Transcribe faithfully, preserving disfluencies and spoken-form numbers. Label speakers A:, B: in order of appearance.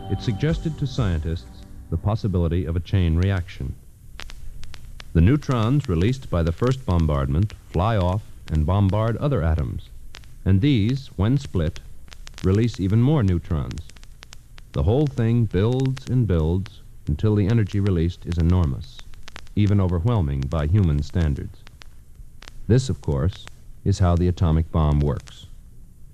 A: it suggested to scientists the possibility of a chain reaction. The neutrons released by the first bombardment fly off and bombard other atoms, and these, when split, release even more neutrons. The whole thing builds and builds until the energy released is enormous, even overwhelming by human standards. This, of course, is how the atomic bomb works.